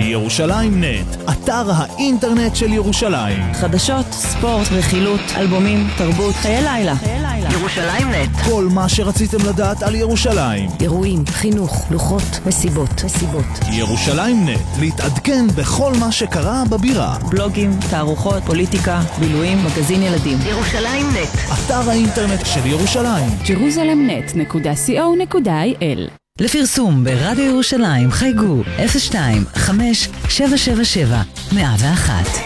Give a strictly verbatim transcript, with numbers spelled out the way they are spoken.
ירושלים נט, אתר האינטרנט של ירושלים. חדשות, ספורט, רכילות, אלבומים, תרבות, חיי לילה. ירושלים נט. כל מה שרציתם לדעת על ירושלים. אירועים, חינוך, לוחות, מסיבות, מסיבות. ירושלים נט, להתעדכן בכל מה שקרה בבירה. בלוגים, תערוכות, פוליטיקה, בילויים, מגזין ילדים. ירושלים נט. אתר האינטרנט של ירושלים. ג'רוזלם נט נקודה סי או נקודה איי אל. לפרסום ברדיו ירושלים חייגו אפס שתיים חמש שבע שבע שבע מאה ואחת.